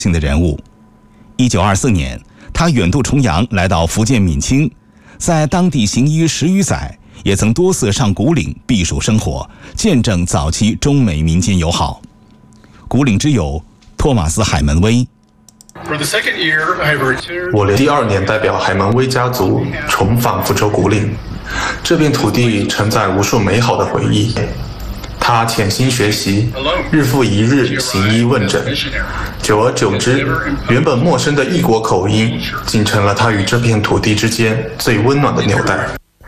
性的人物。1924年，他远渡重洋来到福建闽清，在当地行医10余载，也曾多次上古岭避暑生活，见证早期中美民间友好。古岭之友托马斯·海门威。 我第2年代表海门威家族重返福州古岭，这片土地承载无数美好的回忆。他潜心学习，日复一日行医问诊，久而久之，原本陌生的异国口音，竟成了他与这片土地之间最温暖的纽带。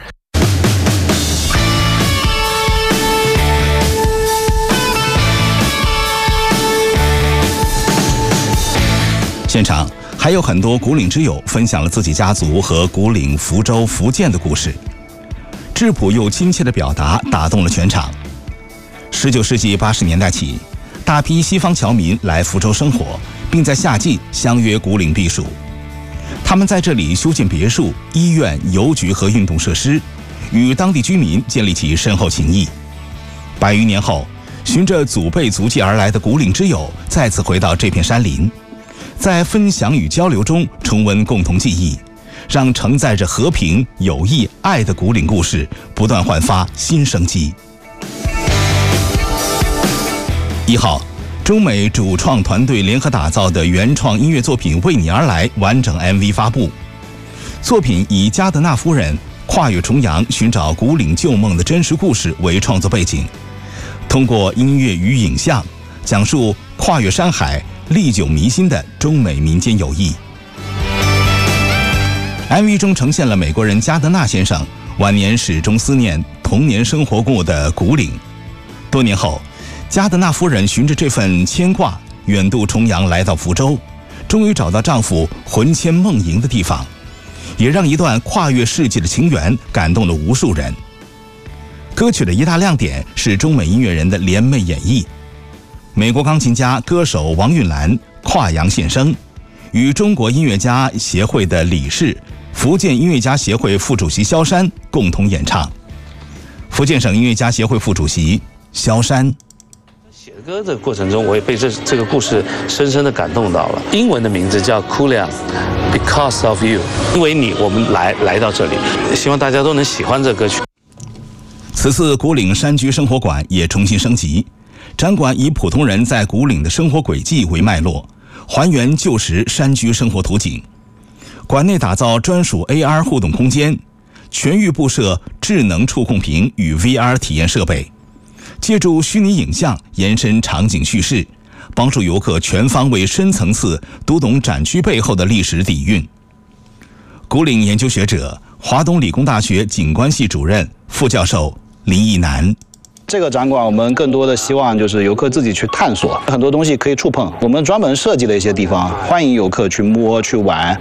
现场还有很多古岭之友分享了自己家族和古岭、福州、福建的故事，质朴又亲切的表达打动了全场。19世纪80年代起，大批西方侨民来福州生活，并在夏季相约古岭避暑。他们在这里修建别墅、医院、邮局和运动设施，与当地居民建立起深厚情谊。100余年后，循着祖辈足迹而来的古岭之友再次回到这片山林，在分享与交流中重温共同记忆，让承载着和平、友谊、爱的古岭故事不断焕发新生机。1号，中美主创团队联合打造的原创音乐作品《为你而来》完整 MV 发布。作品以加德纳夫人跨越重洋寻找古岭旧梦的真实故事为创作背景，通过音乐与影像，讲述跨越山海、历久弥新的中美民间友谊。MV 中呈现了美国人加德纳先生晚年始终思念童年生活过的古岭。多年后，加德纳夫人循着这份牵挂，远渡重洋来到福州，终于找到丈夫魂牵梦萦的地方，也让一段跨越世纪的情缘感动了无数人。歌曲的一大亮点是中美音乐人的联袂演绎。美国钢琴家、歌手王韵兰跨洋现身，与中国音乐家协会的理事、福建音乐家协会副主席萧山共同演唱。福建省音乐家协会副主席萧山。 写歌的过程中，我也被这个故事深深的感动到了。英文的名字叫 Kuliang Because of You， 因为你，我们来到这里，希望大家都能喜欢这歌曲。 此次古岭山居生活馆也重新升级，展馆以普通人在古岭的生活轨迹为脉络，还原旧时山居生活图景。馆内打造专属 AR 互动空间，全域布设智能触控屏与 VR 体验设备，借助虚拟影像延伸场景叙事，帮助游客全方位深层次读懂展区背后的历史底蕴。古岭研究学者、华东理工大学景观系主任、副教授林义南。 这个展馆我们更多的希望就是游客自己去探索，很多东西可以触碰，我们专门设计了一些地方，欢迎游客去摸去玩。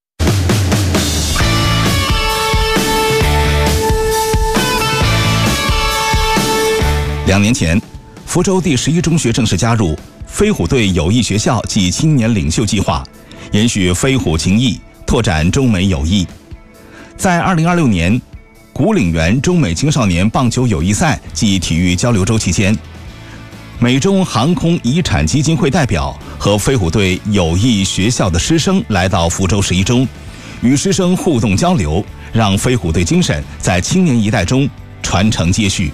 2年前，福州第11中学正式加入飞虎队友谊学校暨青年领袖计划，延续飞虎情谊，拓展中美友谊。在2026年古岭园中美青少年棒球友谊赛暨体育交流周期间，美中航空遗产基金会代表和飞虎队友谊学校的师生来到福州11中，与师生互动交流，让飞虎队精神在青年一代中传承接续。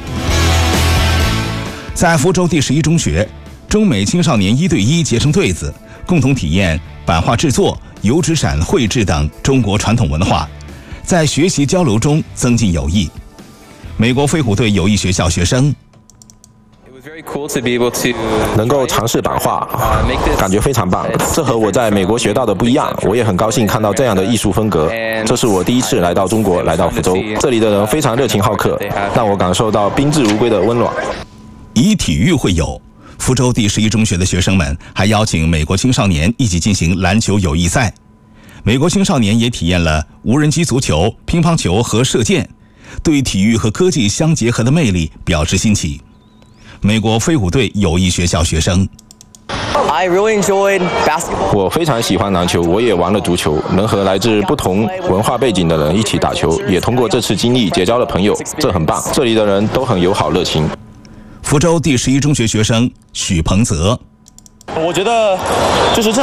在福州第11中学，中美青少年1对1结成对子，共同体验版画制作、油纸伞绘制等中国传统文化，在学习交流中增进友谊。美国飞虎队友谊学校学生能够尝试版画，感觉非常棒。这和我在美国学到的不一样，我也很高兴看到这样的艺术风格。这是我第一次来到中国，来到福州，这里的人非常热情好客，让我感受到宾至如归的温暖。 以体育会友，福州第11中学的学生们还邀请美国青少年一起进行篮球友谊赛。美国青少年也体验了无人机足球、乒乓球和射箭，对体育和科技相结合的魅力表示新奇。美国飞虎队友谊学校学生我非常喜欢篮球，我也玩了足球，能和来自不同文化背景的人一起打球，也通过这次经历结交了朋友，这很棒。这里的人都很友好热情。 福州第11中学学生许鹏泽， 我觉得就是这